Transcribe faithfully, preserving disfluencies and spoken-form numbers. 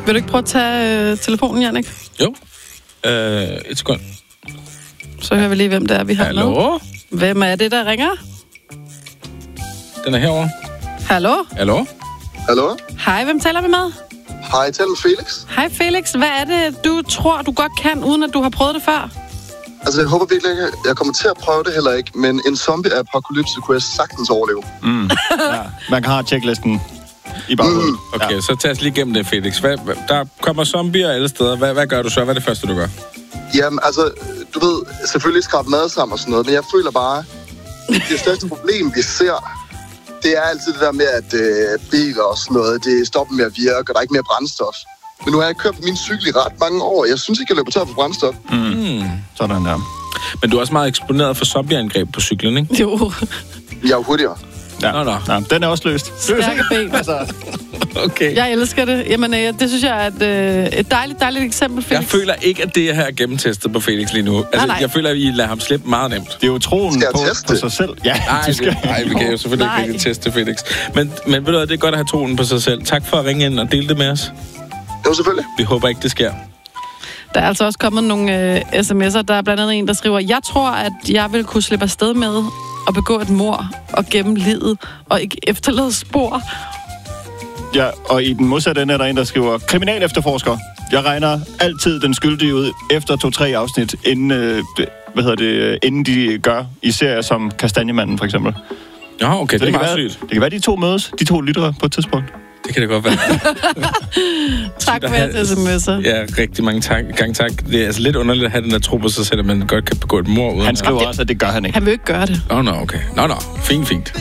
Vil du ikke prøve at tage øh, telefonen, Jannik? Jo. Øh, et sekund. Så hører vi lige, hvem det er, vi har Hallo? med. Hvem er det, der ringer? Den er herovre. Hallo? Hallo? Hallo? Hej, hvem taler vi med? Hej, jeg taler med Felix. Hej Felix, hvad er det, du tror, du godt kan, uden at du har prøvet det før? Altså, jeg håber virkelig ikke, jeg kommer til at prøve det heller ikke, men en zombie-apokalypse kunne jeg sagtens overleve. Mm. Ja, man kan have checklisten i baghovedet. Mm. Okay, ja. Så tag os lige igennem det, Felix. Hvad, der kommer zombier alle steder. Hvad, hvad gør du så? Hvad er det første, du gør? Jamen, altså, du ved, selvfølgelig skrabe mad sammen og sådan noget, men jeg føler bare, det største problem, vi ser, det er altid det der med, at øh, biler og sådan noget, det stopper med at virke, og der er ikke mere brændstof. Men nu har jeg kørt på min cykel i ret mange år. Jeg synes ikke, jeg løber tør for brændstof. Mm. Sådan der. Men du er også meget eksponeret for zombieangreb på cyklen, ikke? Jo. Jeg er jo hurtigere. Ja. Nå, nå. Ja, den er også løst. Stærke ben. Altså. Okay. Jeg elsker det. Jamen, øh, det synes jeg er et, øh, et dejligt, dejligt eksempel, Felix. Jeg føler ikke, at det her er gennemtestet på Felix lige nu. Altså, nej, nej. Jeg føler, at I lader ham slippe meget nemt. Det er jo troen på, på sig selv. Ja, Nej, det skal. det, nej, vi kan jo selvfølgelig Nej. ikke teste Felix. Men, men ved du hvad, det er godt at have troen på sig selv. Tak for at ringe ind og dele det med os. Jo, selvfølgelig. Vi håber ikke, det sker. Der er altså også kommet nogle øh, sms'er. Der er blandt andet en, der skriver, jeg tror, at jeg vil kunne slippe afsted med at begå et mord og gemme livet og ikke efterlade spor. Ja, og i den modsatte ende er der en, der skriver, kriminal efterforsker. Jeg regner altid den skyldige ud efter to-tre afsnit, inden, øh, hvad hedder det, inden de gør i serier som Kastanjemanden, for eksempel. Ja, okay, Så det, det er kan meget være, sygt. det kan være, de to mødes, de to lyttere på et tidspunkt. Det kan det godt være. Tak for jeres sms'er. Ja, rigtig mange tak. Gang tak. Det er altså lidt underligt at have den der tro på sig selv, at man godt kan begå et mord uden. Han skriver også, at det gør han ikke. Han vil ikke gøre det. Nå, nå, okay. Nå, nå. Fint, fint.